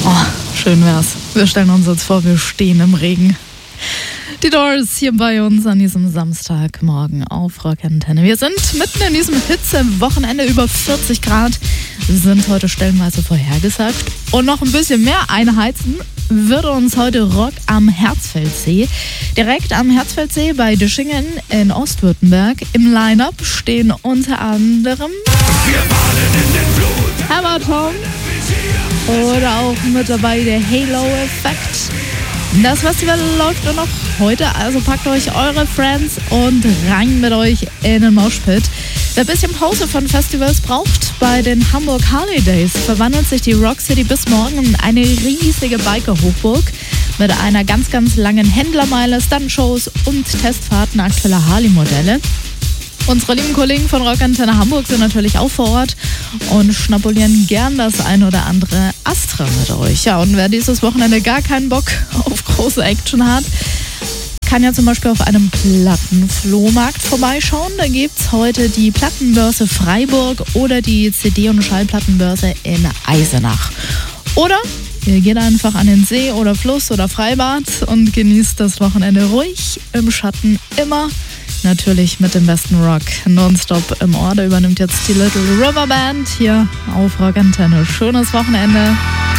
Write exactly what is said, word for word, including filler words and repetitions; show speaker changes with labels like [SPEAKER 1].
[SPEAKER 1] Oh, schön wär's. Wir stellen uns jetzt vor, wir stehen im Regen. Die Doors hier bei uns an diesem Samstagmorgen auf Rockantenne. Wir sind mitten in diesem Hitze-Wochenende, über vierzig Grad sind heute stellenweise vorhergesagt. Und noch ein bisschen mehr einheizen würde uns heute Rock am Herzfeldsee. Direkt am Herzfeldsee bei Dischingen in Ostwürttemberg. Im Line-Up stehen unter anderem Hammertom oder auch mit dabei der Halo-Effekt. Das Festival läuft nur noch heute, also packt euch eure Friends und rein mit euch in den Moshpit. Wer ein bisschen Pause von Festivals braucht, bei den Hamburg Harley Days verwandelt sich die Rock City bis morgen in eine riesige Biker-Hochburg mit einer ganz, ganz langen Händlermeile, Stuntshows und Testfahrten aktueller Harley-Modelle. Unsere lieben Kollegen von Rockantenne Hamburg sind natürlich auch vor Ort und schnabulieren gern das ein oder andere Astra mit euch. Ja, und wer dieses Wochenende gar keinen Bock auf große Action hat, kann ja zum Beispiel auf einem Plattenflohmarkt vorbeischauen. Da gibt es heute die Plattenbörse Freiburg oder die C D- und Schallplattenbörse in Eisenach. Oder ihr geht einfach an den See oder Fluss oder Freibad und genießt das Wochenende ruhig im Schatten, immer natürlich mit dem besten Rock nonstop im Ohr. Da übernimmt jetzt die Little River Band hier auf Rockantenne. Schönes Wochenende.